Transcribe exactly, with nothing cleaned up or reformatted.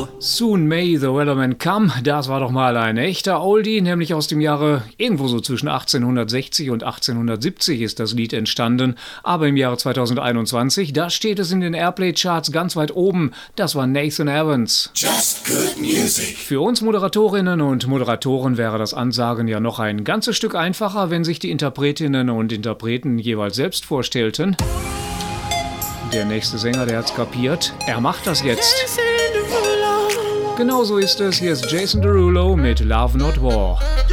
Soon May the Weatherman Come, das war doch mal ein echter Oldie, nämlich aus dem Jahre irgendwo so zwischen achtzehnhundertsechzig und achtzehnhundertsiebzig ist das Lied entstanden. Aber im Jahre zweitausendeinundzwanzig, da steht es in den Airplay-Charts ganz weit oben. Das war Nathan Evans. Just good music. Für uns Moderatorinnen und Moderatoren wäre das Ansagen ja noch ein ganzes Stück einfacher, wenn sich die Interpretinnen und Interpreten jeweils selbst vorstellten. Der nächste Sänger, der hat's kapiert. Er macht das jetzt. Genau so ist es. Hier ist Jason Derulo mit Love Not War.